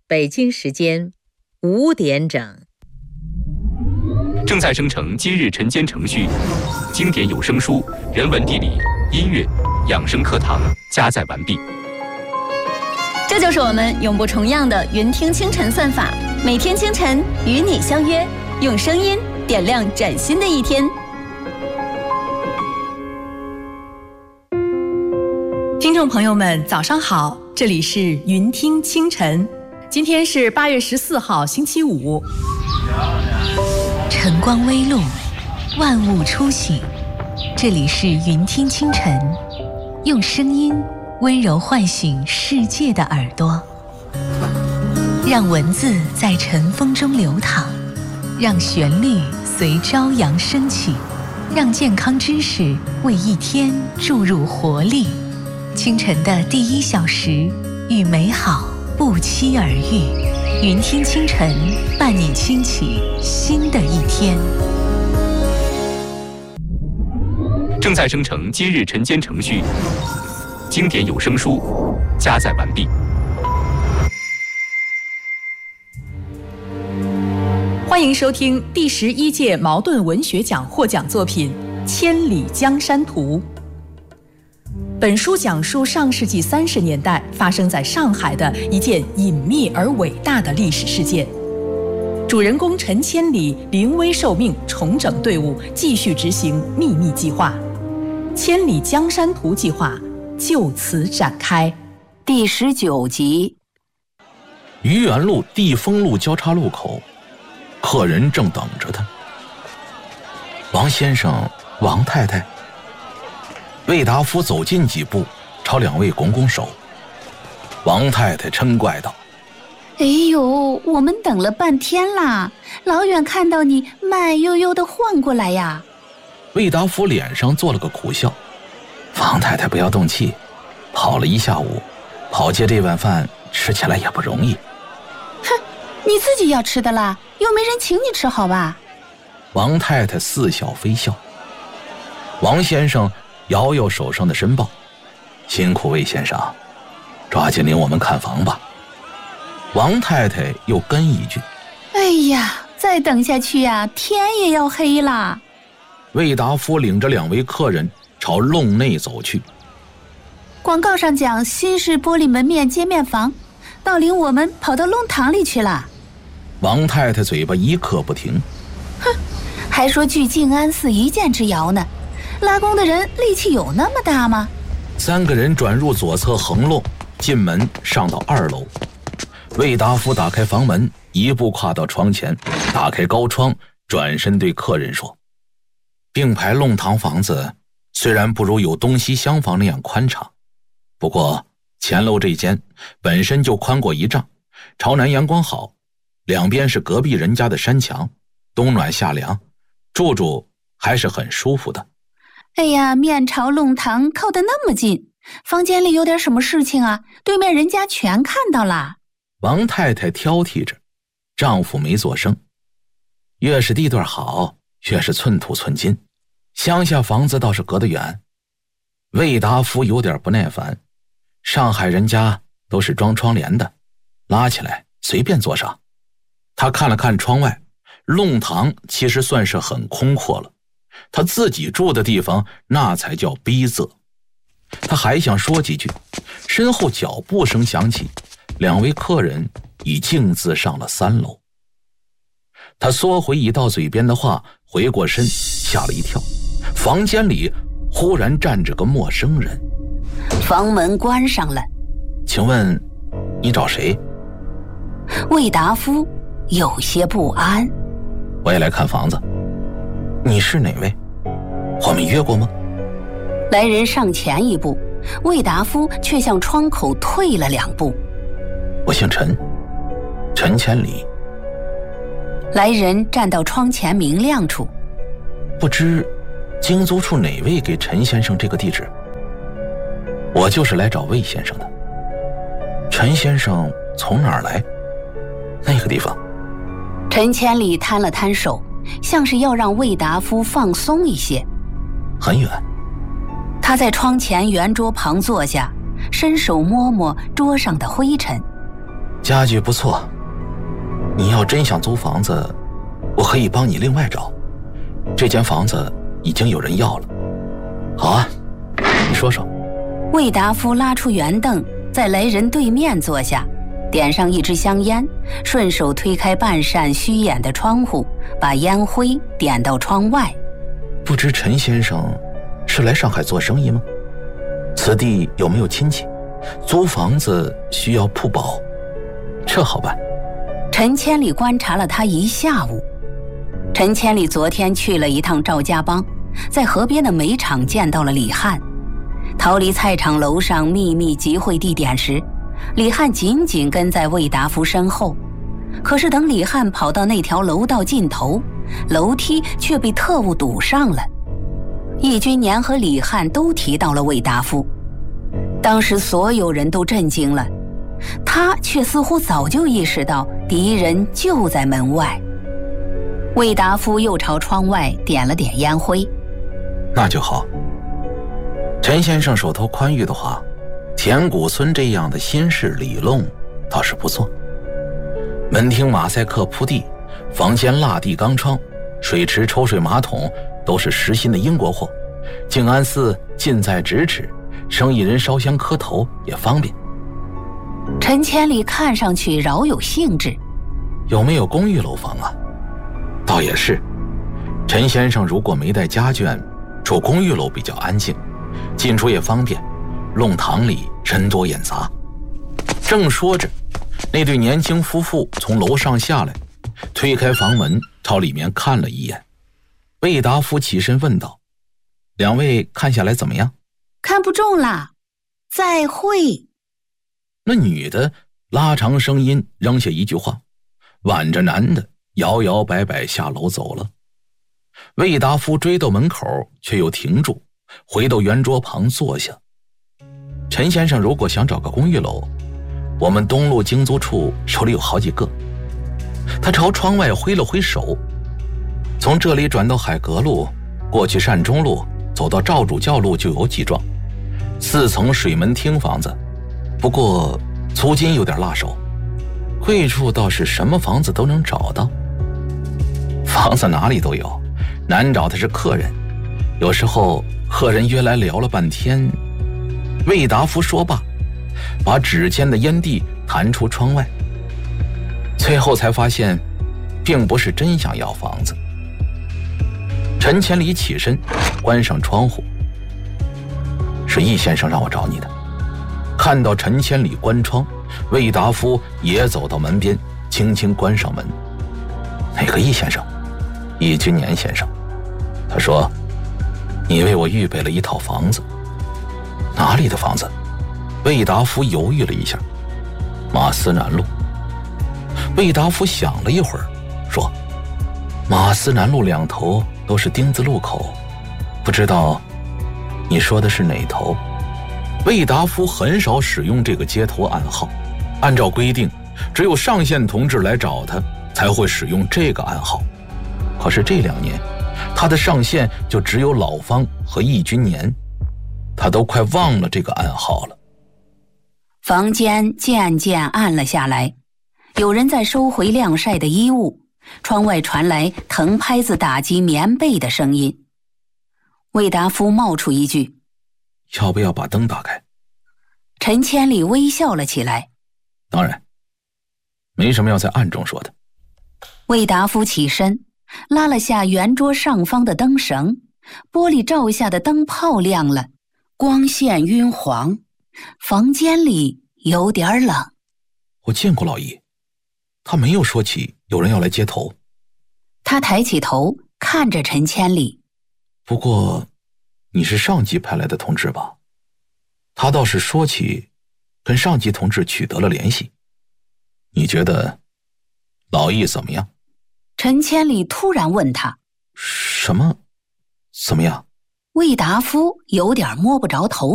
北京时间5点整。 正在生成今日晨间程序，经典有声书、人文地理、音乐、养生课堂加载完毕。 这就是我们永不重样的云听清晨算法，每天清晨与你相约，用声音点亮崭新的一天。 听众朋友们，早上好，这里是云听清晨，今天是8月14号，星期五。 晨光微露，万物初醒，这里是云听清晨，用声音温柔唤醒世界的耳朵，让文字在晨风中流淌，让旋律随朝阳升起，让健康知识为一天注入活力。清晨的第1小时，与美好不期而遇。云听清晨，伴你轻启新的一天。 正在生成今日晨间程序，经典有声书加载完毕。 欢迎收听第11届茅盾文学奖获奖作品《千里江山图》。本书讲述上世纪30年代发生在上海的一件隐秘而伟大的历史事件。主人公陈千里临危受命，重整队伍，继续执行秘密计划。千里江山图计划就此展开。 第19集。 愚园路地丰路交叉路口，客人正等着他。王先生，王太太。魏达夫走近几步，朝2位拱拱手。王太太嗔怪道：“ 哎呦，我们等了半天啦，老远看到你慢悠悠地晃过来呀。” 魏达夫脸上做了个苦笑：“王太太不要动气，跑了1下午，跑街这碗饭吃起来也不容易。”“ 哼，你自己要吃的啦，又没人请你吃，好吧？” 王太太似笑非笑。王先生摇摇手上的申报：“辛苦魏先生，抓紧领我们看房吧。”王太太又跟一句：“ 哎呀，再等下去呀，天也要黑了。” 魏达夫领着2位客人朝弄内走去。 广告上讲新式玻璃门面街面房，倒领我们跑到弄堂里去了。 王太太嘴巴一刻不停：“ 哼，还说距静安寺1箭之遥呢。拉弓的人力气有那么大吗？”3 个人转入左侧横弄，进门上到2楼。魏达夫打开房门，一步跨到窗前，打开高窗，转身对客人说：“并排弄堂房子虽然不如有东西厢房那样宽敞，不过前楼这间本身就宽过1丈，朝南阳光好，两边是隔壁人家的山墙，冬暖夏凉，住还是很舒服的。”“ 哎呀，面朝弄堂，靠得那么近，房间里有点什么事情啊？对面人家全看到了。” 王太太挑剔着，丈夫没作声。越是地段好，越是寸土寸金，乡下房子倒是隔得远。魏达夫有点不耐烦，上海人家都是装窗帘的，拉起来随便坐上。他看了看窗外，弄堂其实算是很空阔了，他自己住的地方那才叫逼仄。他还想说几句，身后脚步声响起，2位客人已径自上了3楼。他缩回已到嘴边的话，回过身，吓了一跳，房间里忽然站着个陌生人。 “房门关上了。”“ 请问你找谁？” 魏达夫有些不安。 “我也来看房子。你是哪位？我们约过吗？” 来人上前一步，魏达夫却向窗口退了2步。 “我姓陈，陈千里。” 来人站到窗前明亮处。 “不知经租处哪位给陈先生这个地址？”“我就是来找魏先生的。”“陈先生从哪儿来？”“那个地方。” 陈千里摊了摊手，像是要让魏达夫放松一些。 “很远。” 他在窗前圆桌旁坐下，伸手摸摸桌上的灰尘。 家具不错，你要真想租房子，我可以帮你另外找。这间房子已经有人要了。好啊，你说说。 魏达夫拉出圆凳，在来人对面坐下，点上一支香烟，顺手推开半扇虚掩的窗户，把烟灰点到窗外。 不知陈先生是来上海做生意吗？此地有没有亲戚？租房子需要铺保，这好办。 陈千里观察了他一下午。陈千里昨天去了一趟赵家浜，在河边的煤场见到了李汉。逃离菜场楼上秘密集会地点时，李汉紧紧跟在魏达夫身后。可是等李汉跑到那条楼道尽头，楼梯却被特务堵上了。易君年和李汉都提到了魏达夫，当时所有人都震惊了，他却似乎早就意识到敌人就在门外。魏达夫又朝窗外点了点烟灰。 那就好。陈先生手头宽裕的话，田谷村这样的新式里弄倒是不错。门厅马赛克铺地，房间蜡地钢窗，水池抽水马桶都是实心的英国货。静安寺近在咫尺，生意人烧香磕头也方便。 陈千里看上去饶有兴致。 有没有公寓楼房啊？倒也是，陈先生如果没带家眷，住公寓楼比较安静，进出也方便，弄堂里人多眼杂。正说着，那对年轻夫妇从楼上下来，推开房门朝里面看了一眼。魏达夫起身问道：两位看下来怎么样？ 看不中啦，再会。 那女的拉长声音扔下一句话，挽着男的摇摇摆摆下楼走了。魏达夫追到门口却又停住，回到圆桌旁坐下。陈先生如果想找个公寓楼，我们东路经租处手里有好几个。他朝窗外挥了挥手，从这里转到海阁路，过去善中路，走到赵主教路就有几幢4层水门厅房子，不过租金有点辣手。贵处倒是什么房子都能找到。房子哪里都有，难找的是客人。有时候客人约来聊了半天。魏达夫说罢，把指尖的烟蒂弹出窗外。最后才发现并不是真想要房子。陈千里起身关上窗户。是易先生让我找你的。看到陈千里关窗，魏达夫也走到门边，轻轻关上门。哪个易先生？易君年先生。他说你为我预备了一套房子。哪里的房子？魏达夫犹豫了一下。马思南路。魏达夫想了一会儿，说马思南路两头都是丁字路口，不知道你说的是哪头？魏达夫很少使用这个街头暗号，按照规定只有上线同志来找他才会使用这个暗号。可是这2年他的上线就只有老方和易君年，他都快忘了这个暗号了。 房间渐渐暗了下来，有人在收回晾晒的衣物，窗外传来藤拍子打击棉被的声音。魏达夫冒出一句： 要不要把灯打开？ 陈千里微笑了起来： 当然，没什么要在暗中说的。 魏达夫起身拉了下圆桌上方的灯绳，玻璃罩下的灯泡亮了，光线晕黄，房间里有点冷。 我见过老易，他没有说起有人要来接头。 他抬起头看着陈千里： 不过你是上级派来的同志吧？他倒是说起跟上级同志取得了联系。你觉得老易怎么样？ 陈千里突然问他： 什么怎么样？ 魏达夫有点摸不着头